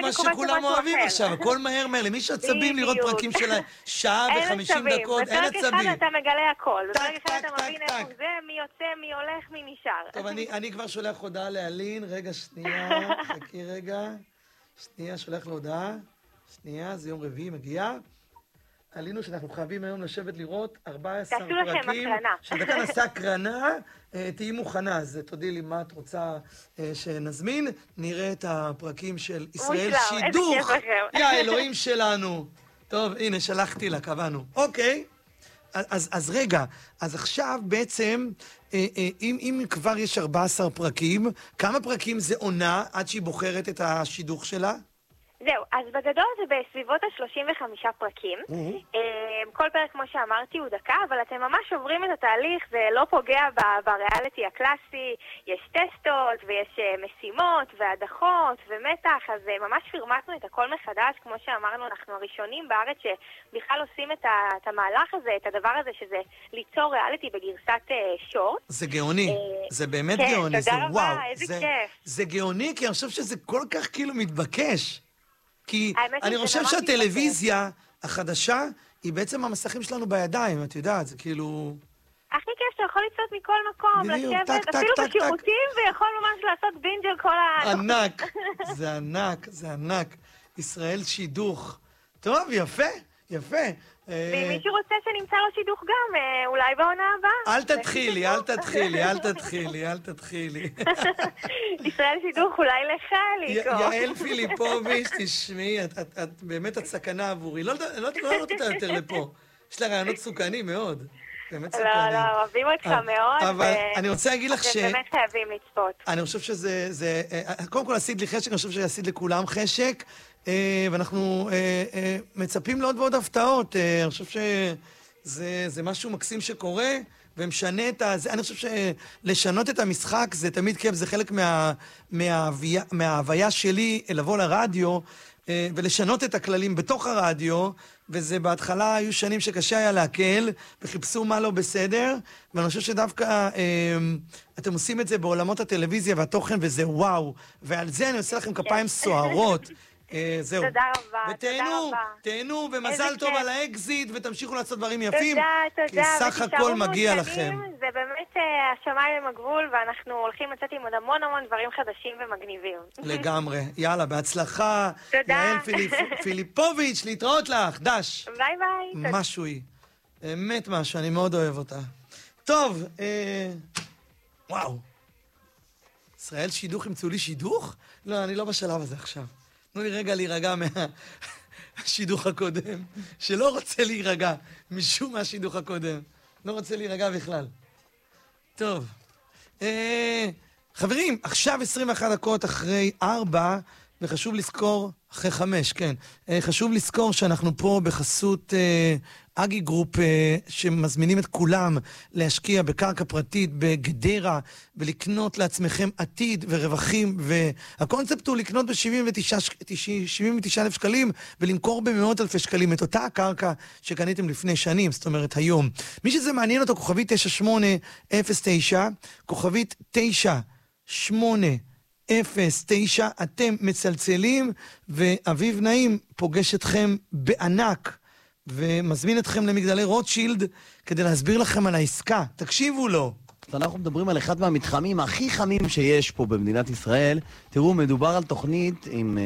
מה שכולם אוהבים עכשיו, הכל מהר מהר, למי שעצבים לראות פרקים של שעה ו50 דקות, אין עצבים. בפרק אחד אתה מגלה הכל, בפרק אחד אתה מבין איפה זה, מי יוצא, מי הולך, מי נשאר. טוב, אני כבר שולח הודעה לאלין, רגע, שנייה, חכי רגע, שנייה, שולח להודעה, שנייה, זה יום רביעי, מגיע. עלינו שאנחנו חייבים היום לשבת לראות 14 פרקים. שדקה נעשה הקרנה, תהי מוכנה, אז תודי לי מה את רוצה שנזמין. נראה את הפרקים של ישראל שידוך. יא אלוהים שלנו. טוב, הנה, שלחתי לה, קבענו. אוקיי, אז רגע, אז עכשיו בעצם, אם כבר יש 14 פרקים, כמה פרקים זה עונה עד שהיא בוחרת את השידוך שלה? זהו, אז בגדול זה בסביבות ה-35 פרקים. כל פרק, כמו שאמרתי, הוא דקה, אבל אתם ממש עוברים את התהליך, זה לא פוגע בריאליטי הקלאסי, יש טסטות ויש משימות והדחות ומתח, אז ממש פרמטנו את הכל מחדש, כמו שאמרנו, אנחנו הראשונים בארץ שבכלל עושים את המהלך הזה, את הדבר הזה, שזה ליצור ריאליטי בגרסת שורט. זה גאוני, זה באמת גאוני, זה וואו, איזה כיף. זה גאוני, כי אני חושב שזה כל כך כאילו מתבקש. כי אני חושב שהטלוויזיה החדשה היא בעצם המסכים שלנו בידיים, את יודעת, זה כאילו... הכי כיף שאתה יכול לצאת מכל מקום, לשבת, אפילו בשירותים, ויכול ממש לעשות בינג' על כל ה... ענק, זה ענק, זה ענק. ישראל שידוך. טוב, יפה, יפה. ואם מישהו רוצה שנמצא לו שידוך גם, אולי בעונה הבאה. אל תתחילי, אל תתחילי, אל תתחילי, אל תתחילי. ישראל שידוך אולי לך, ליקו. יעל פיליפוביץ', תשמעי, את באמת את סכנה עבורי. לא יודעת אותה יותר לפה. יש לה רעיונות סוכנים מאוד. באמת סוכנים. לא, אוהבים אותך מאוד. אבל אני רוצה להגיד לך אתם באמת חייבים לצפות. אני חושב שזה... קודם כל עשית לי חשק, אני חושב שעשית לכולם חשק. ואנחנו מצפים לעוד ועוד הפתעות. אני חושב שזה משהו מקסים שקורה, ומשנה את זה. אני חושב שלשנות את המשחק זה תמיד כיף, זה חלק מההוויה שלי לבוא לרדיו, ולשנות את הכללים בתוך הרדיו, וזה בהתחלה היו שנים שקשה היה להקל, וחיפשו מה לא בסדר, ואני חושב שדווקא אתם עושים את זה בעולמות הטלוויזיה והתוכן, וזה וואו. ועל זה אני עושה לכם כפיים סוערות. זהו. תודה רבה, ותהנו, תהנו, ומזל טוב על האקזיט, ותמשיכו לעשות דברים יפים. תודה, כי סך הכל מגיע לכם. זה באמת השמיים עם הגבול, ואנחנו הולכים לצאת עם עוד המון דברים חדשים ומגניבים. לגמרי. יאללה, בהצלחה. תודה. יעל פיליפוביץ', להתראות לך. דש. ביי ביי. משהו היא. באמת משהו, אני מאוד אוהב אותה. טוב, וואו. ישראל שידוך, ימצאו לי שידוך? לא, אני לא בשלב הזה עכשיו. תנו לי רגע להירגע מהשידוך הקודם, שלא רוצה להירגע משום מהשידוך הקודם. לא רוצה להירגע בכלל. טוב. חברים, עכשיו 21 דקות אחרי 4, וחשוב לזכור, אחרי 5, כן. חשוב לזכור שאנחנו פה בחסות אגי גרופ, שמזמינים את כולם להשקיע בקרקע פרטית בגדרה, ולקנות לעצמכם עתיד ורווחים, והקונספט הוא לקנות ב-79,000 שקלים, ולמכור במאות אלפי שקלים את אותה הקרקע שקניתם לפני שנים, זאת אומרת היום. מי שזה מעניין אותו, כוכבית 9809, כוכבית 9809, אתם מצלצלים, ואביב נעים פוגש אתכם בענק, ומזמין אתכם למגדלי רוטשילד כדי להסביר לכם על העסקה. תקשיבו לו. אנחנו מדברים על אחד מהמתחמים הכי חמים שיש פה במדינת ישראל. תראו, מדובר על תוכנית עם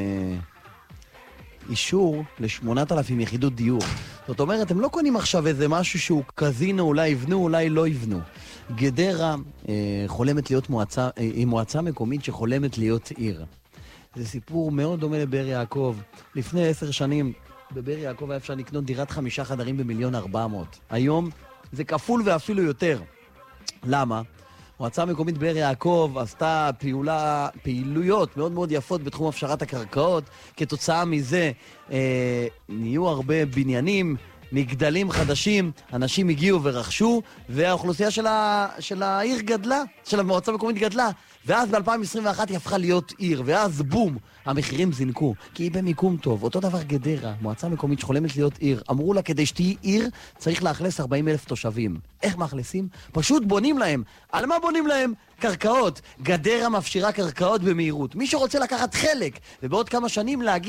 אישור ל8,000 יחידות דיור. זאת אומרת, הם לא קונים עכשיו איזה משהו שהוא קזינו, אולי יבנו, אולי לא יבנו. גדרה חולמת להיות מועצה מקומית שחולמת להיות עיר. זה סיפור מאוד דומה לבאר יעקב. לפני 10 שנים בבאר יעקב היה אפשר לקנות דירת 5 חדרים ב1,400,000. היום זה כפול ואפילו יותר. למה? מועצה מקומית באר יעקב עשתה פעילויות מאוד מאוד יפות בתחום הפשרת הקרקעות. כתוצאה מזה נהיו הרבה בניינים, מגדלים חדשים, אנשים הגיעו ורכשו, והאוכלוסייה של העיר גדלה, של המועצה המקומית גדלה. ואז ב-2021 היא הפכה להיות עיר, ואז בום, המחירים זינקו, כי היא במיקום טוב. אותו דבר גדרה, מועצה מקומית שחולמת להיות עיר. אמרו לה, כדי שתהי עיר, צריך לאכלס 40,000 תושבים. איך מאכלסים? פשוט בונים להם. על מה בונים להם? קרקעות. גדרה מפשירה קרקעות במהירות. מי שרוצה לקחת חלק, ובעוד כמה שנים להגיע